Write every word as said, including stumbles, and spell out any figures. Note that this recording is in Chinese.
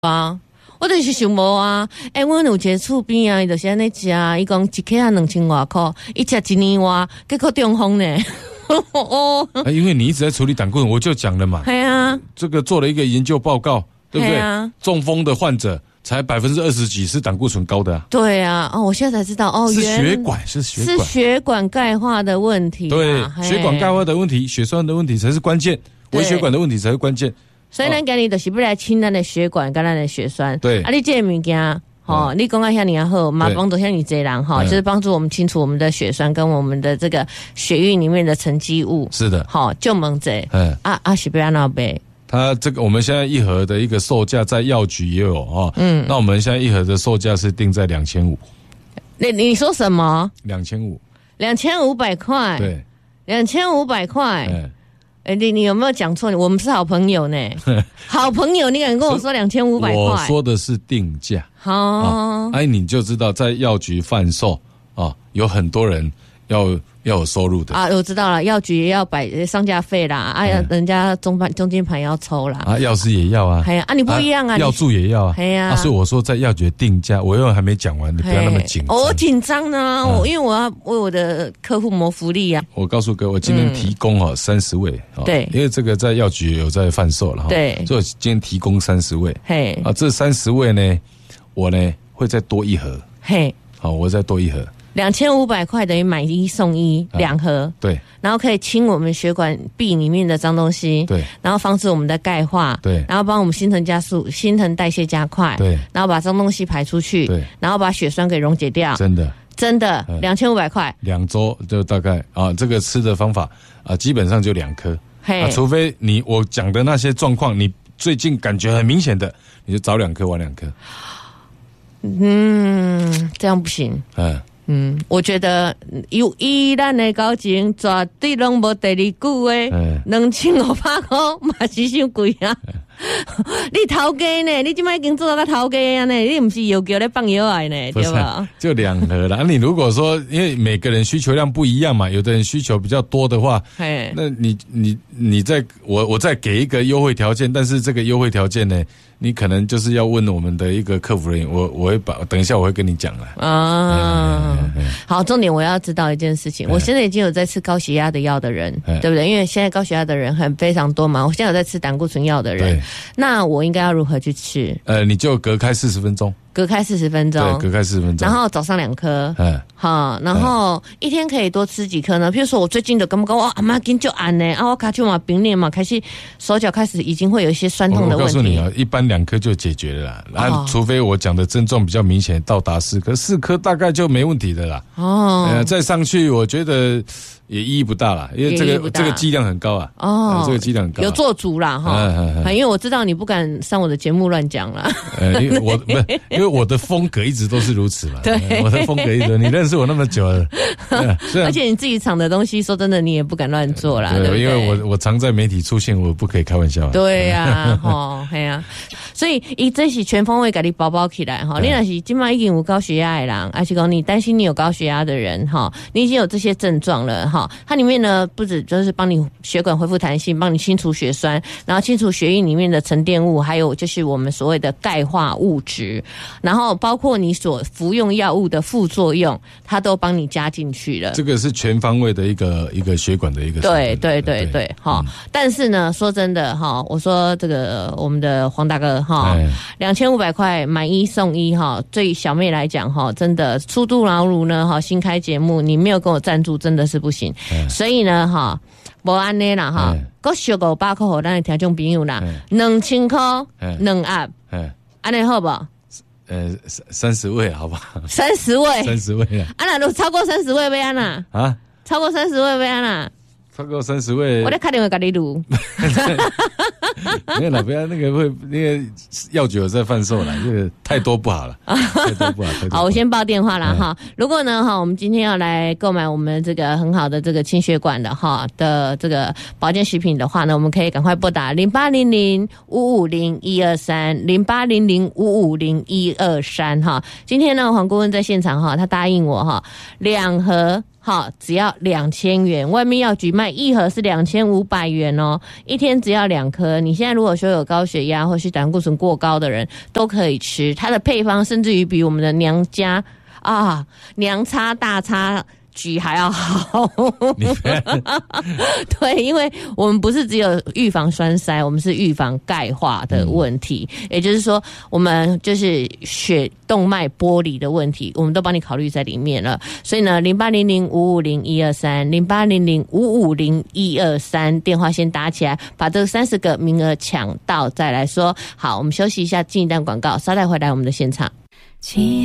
啊。我就是想无啊，诶、欸，阮有一个厝边啊，伊就是安尼食，伊讲一克啊两千外块，伊食一年外，结果中风呢。哦、 啊，因为你一直在处理胆固醇，我就讲了嘛。 对啊， 这个做了一个研究报告，对不对？ 啊、 中风的患者才百分之二十几是胆固醇高的啊。 对啊，哦，我现在才知道，哦， 是血管，是血管， 是血管钙化的问题、啊。 对，血管钙化的问题，血栓的问题才是关键，微血管的问题才是关键。 所以咱今日就是要来清咱的血管跟咱的血栓。 对， 啊，你这个物件，吼，你讲啊遐尼啊好，嘛帮助遐尼侪人哈，就是帮助我们清除我们的血栓跟我们的这个血液里面的沉积物。 是的， 好，就猛这，嗯，啊啊是不要闹呗。 它这个我们现在一盒的一个售价在药局也有哦，嗯，那我们现在一盒的售价是定在两千五。 你你说什么？ 两千五， 两千五百块， 对， 两千五百块，嗯。哎、欸，你你有没有讲错？我们是好朋友呢，好朋友，你敢跟我说两千五百块？ 我说的是定价。 好、哦， 哎、啊，你就知道在药局贩售啊，有很多人要要有收入的啊。我知道了，药局也要摆上架费啦，啊，嗯、人家中盘中间盘要抽啦， 啊，药师也要啊， 哎呀，啊，你不一样啊， 药助也要啊， 哎呀、 啊，所以我说在药局定价，我又还没讲完，你不要那么紧张。 我紧张呢，我、嗯、因为我要为我的客户谋福利啊。 我告诉各位，我今天提供哦三十位， 对， 因为这个在药局有在贩售了哈， 对， 所以我今天提供三十位， 嘿， 啊，这三十位呢，我呢会再多一盒， 嘿， 好，我再多一盒。 两千五百块等于买一送一，两、啊、盒， 对， 然后可以清我们血管壁里面的脏东西， 对， 然后防止我们的钙化， 对， 然后帮我们新陈加速、新陈代谢加快， 对， 然后把脏东西排出去， 对， 然后把血栓给溶解掉， 真的， 真的，两千五百块， 两周就大概啊，这个吃的方法啊，基本上就两颗，啊，除非你我讲的那些状况，你最近感觉很明显的，你就早两颗晚两颗， 嗯，这样不行，嗯。嗯，我觉得有依咱的交情，绝对拢无第二句话。两千五百块嘛是伤贵啊！你头家呢？你今麦已经做到个头家啊呢？你不是有叫咧放药来呢？对吧？ 就两盒啦。你如果说，因为每个人需求量不一样嘛，有的人需求比较多的话，那你你你再我我再给一个优惠条件，但是这个优惠条件呢，你可能就是要问我们的一个客服人员，我我会把等一下我会跟你讲了啊。好，重点我要知道一件事情，我现在已经有在吃高血压的药的人，对不对？因为现在高血压的人很非常多嘛，我现在有在吃胆固醇药的人，那我应该要如何去吃？ 呃，你就隔开四十分钟。 隔开四十分钟， 对，隔开四十分钟， 然后早上两颗，嗯，好，然后一天可以多吃几颗呢？譬如说我最近的感觉，我阿妈筋就按呢，啊，我卡去嘛冰练嘛，开始手脚开始已经会有一些酸痛的问题。 我告诉你啊，一般两颗就解决了啦，啊，哦、除非我讲的症状比较明显，到达四颗，四颗大概就没问题的啦。哦，呃，再上去，我觉得也意义不大啦，因为这个这个剂量很高啊。哦，呃、这个剂量很高、啊， 有做足啦哈、嗯嗯。因为我知道你不敢上我的节目乱讲啦。 呃，因为我不是。因为我的风格一直都是如此嘛， 对， 我的风格一直，你认识我那么久了， 而且你自己厂的东西，说真的，你也不敢乱做啦，对, 对不对？ 因为我我常在媒体出现，我不可以开玩笑。 对呀、啊，吼，嘿呀，所以伊这是全方位给你包包起来哈。你若是今麦已经有高血压的人，还是讲你担心你有高血压的人哈，你已经有这些症状了哈。它里面呢，不止就是帮你血管恢复弹性，帮你清除血栓，然后清除血液里面的沉淀物，还有就是我们所谓的钙化物质。然后包括你所服用药物的副作用，它都帮你加进去了。 这个是全方位的一个一个血管的一个。 对对对对，哈、嗯。但是呢，说真的哈，我说这个我们的黄大哥哈，两千五百块买一送一哈，对小妹来讲哈，真的初度劳碌呢哈，新开节目你没有跟我赞助真的是不行，所以呢哈，无安尼啦哈，各小五百块给咱的听众朋友啦，两千块两盒，安尼好不好？ 呃，三三十位，好吧？ 三十位， 三十位啊！ 啊，那都超过三十位要安啦？啊，超过三十位要安啦？ 超过三十位， 我在打电话给你录。 没有啦，不要那个会那个药局有在贩售啦，这个太多不好了，太多不好。太多不好好，我先报电话啦哈。如果呢哈，我们今天要来购买我们这个很好的这个清血管的哈的这个保健食品的话呢，我们可以赶快拨打零八零零五五零一二三零八零零五五零一二三哈。今天呢，黄顾问在现场哈，他答应我哈，两盒好，只要两千元，外面药局卖一盒是两千五百元哦，一天只要两颗。你现在如果说有高血压或是胆固醇过高的人都可以吃，它的配方甚至于比我们的娘家啊娘擦大擦局还要好。对，因为我们不是只有预防栓塞，我们是预防钙化的问题、嗯、也就是说我们就是血动脉剥离的问题我们都帮你考虑在里面了。所以呢零八零零五五零一二三 零八零零五五零一二三电话先打起来，把这三十个名额抢到再来说。好，我们休息一下，进一段广告，稍待回来我们的现场。